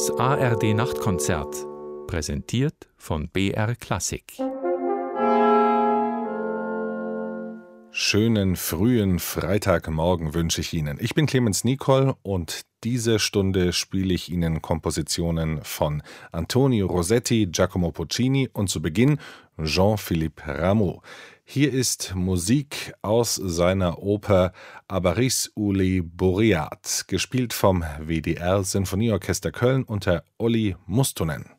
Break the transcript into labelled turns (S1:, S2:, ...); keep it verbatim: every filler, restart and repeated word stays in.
S1: Das A R D-Nachtkonzert, präsentiert von B R Klassik.
S2: Schönen frühen Freitagmorgen wünsche ich Ihnen. Ich bin Clemens Nicol und diese Stunde spiele ich Ihnen Kompositionen von Antonio Rossetti, Giacomo Puccini und zu Beginn Jean-Philippe Rameau. Hier ist Musik aus seiner Oper Abaris ou les Boreads, gespielt vom W D R Sinfonieorchester Köln unter Olli Mustonen.